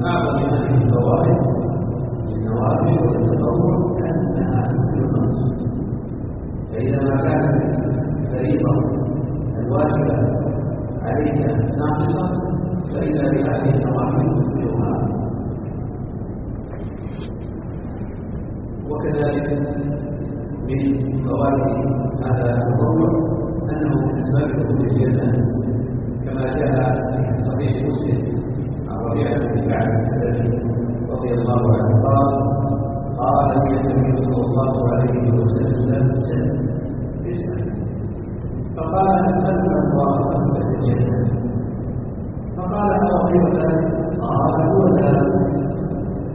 أعظم هذه الفوائد للنوافل والتطوع أنها تنزل النقص. فإذا ما كانت الفريضة الواجبة عليك ناقصة فإذا بهذه النوافل تنزلها. وكذلك من فوائد هذا التطوع أنه من أسباب دخول الجنة كما جاء في صحيح مسلم عن ربيعة بن كعب السلمي رضي الله عنه قال لي النبي صلى الله عليه وسلم اسأل فقال أسألك المرافقة في الجنة فقال أو غير ذلك قال هو ذلك